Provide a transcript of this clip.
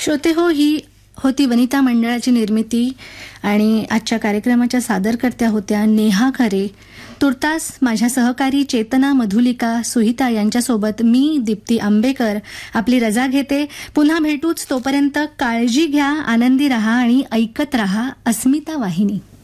श्रोते हो, ही होती वनिता मंडळाची निर्मिती आणि आजच्या कार्यक्रमाच्या सादरकर्त्या होत्या नेहा खरे. तुर्तास माझ्या सहकारी चेतना, मधुलिका, सुहिता यांच्यासोबत मी दीप्ती आंबेकर आपली रजा घेते. पुन्हा भेटूच, तोपर्यंत काळजी घ्या, आनंदी रहा आणि ऐकत रहा अस्मिता वाहिनी.